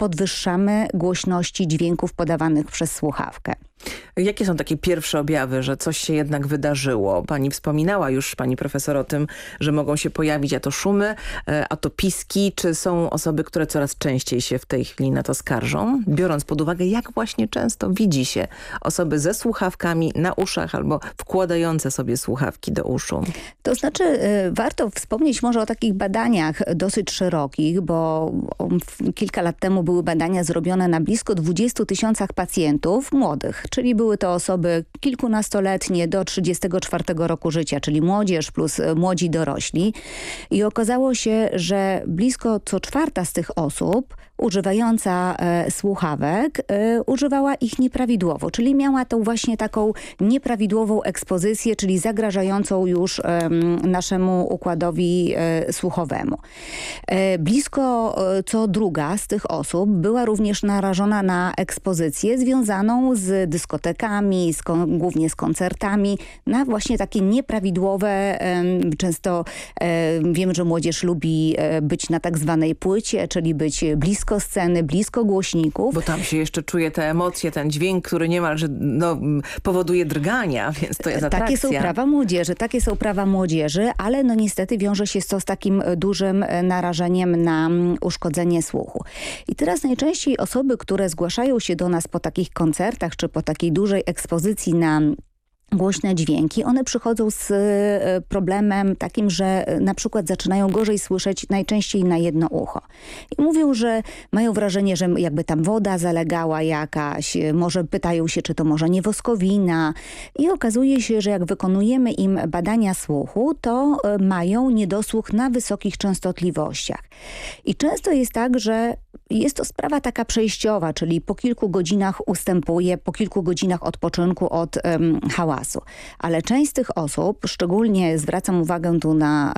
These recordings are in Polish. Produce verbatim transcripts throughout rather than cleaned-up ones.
podwyższamy głośności dźwięków podawanych przez słuchawkę. Jakie są takie pierwsze objawy, że coś się jednak wydarzyło? Pani wspominała już, pani profesor, o tym, że mogą się pojawić a to szumy, a to piski. Czy są osoby, które coraz częściej się w tej chwili na to skarżą? Biorąc pod uwagę, jak właśnie często widzi się osoby ze słuchawkami na uszach albo wkładające sobie słuchawki do uszu. To znaczy y, warto wspomnieć może o takich badaniach dosyć szerokich, bo kilka lat temu były badania zrobione na blisko dwudziestu tysiącach pacjentów młodych, czyli były to osoby kilkunastoletnie do trzydziestego czwartego roku życia, czyli młodzież plus młodzi dorośli. I okazało się, że blisko co czwarta z tych osób używająca e, słuchawek e, używała ich nieprawidłowo, czyli miała tą właśnie taką nieprawidłową ekspozycję, czyli zagrażającą już e, naszemu układowi e, słuchowemu. E, blisko e, co druga z tych osób była również narażona na ekspozycję związaną z dyskotekami, z kon, głównie z koncertami, na właśnie takie nieprawidłowe, e, często e, wiem, że młodzież lubi e, być na tak zwanej płycie, czyli być blisko sceny, blisko głośników. Bo tam się jeszcze czuje te emocje, ten dźwięk, który niemalże no, powoduje drgania, więc to jest atrakcja. Takie są prawa młodzieży, takie są prawa młodzieży, ale no niestety wiąże się to z takim dużym narażeniem na uszkodzenie słuchu. I teraz najczęściej osoby, które zgłaszają się do nas po takich koncertach, czy po takiej dużej ekspozycji na głośne dźwięki, one przychodzą z problemem takim, że na przykład zaczynają gorzej słyszeć najczęściej na jedno ucho. I mówią, że mają wrażenie, że jakby tam woda zalegała jakaś, może pytają się, czy to może nie woskowina. I okazuje się, że jak wykonujemy im badania słuchu, to mają niedosłuch na wysokich częstotliwościach. I często jest tak, że jest to sprawa taka przejściowa, czyli po kilku godzinach ustępuje, po kilku godzinach odpoczynku od um, hałasu. Ale część z tych osób, szczególnie zwracam uwagę tu na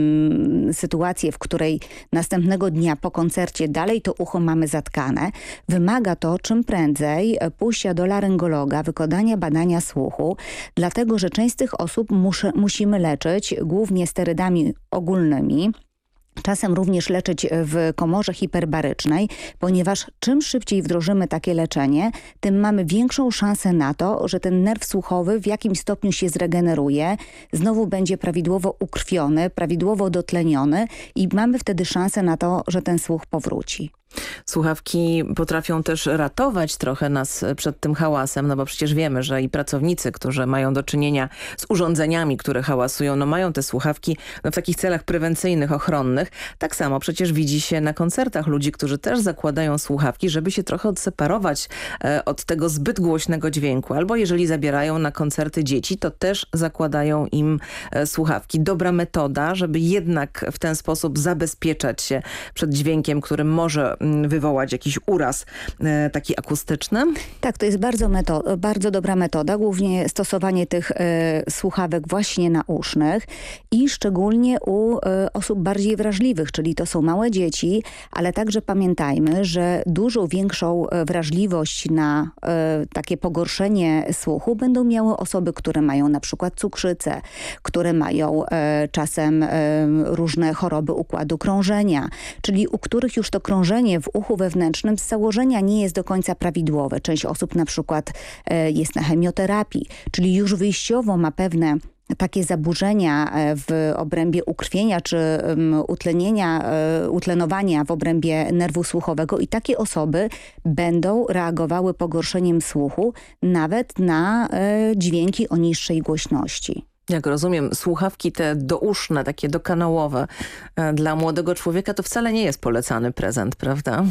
um, sytuację, w której następnego dnia po koncercie dalej to ucho mamy zatkane, wymaga to czym prędzej pójścia do laryngologa, wykonania badania słuchu, dlatego że część z tych osób muszę, musimy leczyć głównie sterydami ogólnymi, czasem również leczyć w komorze hiperbarycznej, ponieważ czym szybciej wdrożymy takie leczenie, tym mamy większą szansę na to, że ten nerw słuchowy w jakimś stopniu się zregeneruje, znowu będzie prawidłowo ukrwiony, prawidłowo dotleniony i mamy wtedy szansę na to, że ten słuch powróci. Słuchawki potrafią też ratować trochę nas przed tym hałasem, no bo przecież wiemy, że i pracownicy, którzy mają do czynienia z urządzeniami, które hałasują, no mają te słuchawki no w takich celach prewencyjnych, ochronnych. Tak samo przecież widzi się na koncertach ludzi, którzy też zakładają słuchawki, żeby się trochę odseparować e, od tego zbyt głośnego dźwięku. Albo jeżeli zabierają na koncerty dzieci, to też zakładają im e, słuchawki. Dobra metoda, żeby jednak w ten sposób zabezpieczać się przed dźwiękiem, który może wywołać jakiś uraz e, taki akustyczny? Tak, to jest bardzo, meto- bardzo dobra metoda, głównie stosowanie tych e, słuchawek właśnie nausznych i szczególnie u e, osób bardziej wrażliwych, czyli to są małe dzieci, ale także pamiętajmy, że dużo większą wrażliwość na e, takie pogorszenie słuchu będą miały osoby, które mają na przykład cukrzycę, które mają e, czasem e, różne choroby układu krążenia, czyli u których już to krążenie w uchu wewnętrznym z założenia nie jest do końca prawidłowe. Część osób na przykład e, jest na chemioterapii, czyli już wyjściowo ma pewne takie zaburzenia w obrębie ukrwienia czy um, utlenienia, e, utlenowania w obrębie nerwu słuchowego i takie osoby będą reagowały pogorszeniem słuchu nawet na e, dźwięki o niższej głośności. Jak rozumiem, słuchawki te douszne, takie dokanałowe e, dla młodego człowieka to wcale nie jest polecany prezent, prawda?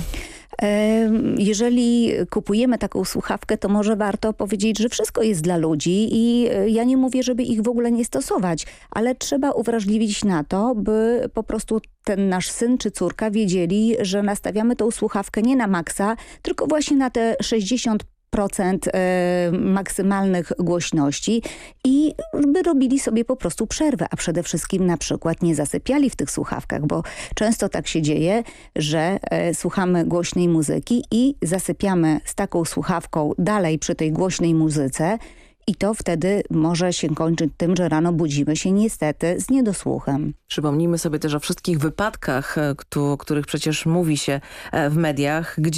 Jeżeli kupujemy taką słuchawkę, to może warto powiedzieć, że wszystko jest dla ludzi i ja nie mówię, żeby ich w ogóle nie stosować, ale trzeba uwrażliwić na to, by po prostu ten nasz syn czy córka wiedzieli, że nastawiamy tą słuchawkę nie na maksa, tylko właśnie na te sześćdziesiąt procent e, maksymalnych głośności i by robili sobie po prostu przerwę, a przede wszystkim na przykład nie zasypiali w tych słuchawkach, bo często tak się dzieje, że e, słuchamy głośnej muzyki i zasypiamy z taką słuchawką dalej przy tej głośnej muzyce i to wtedy może się kończyć tym, że rano budzimy się niestety z niedosłuchem. Przypomnijmy sobie też o wszystkich wypadkach, o których przecież mówi się w mediach, gdzie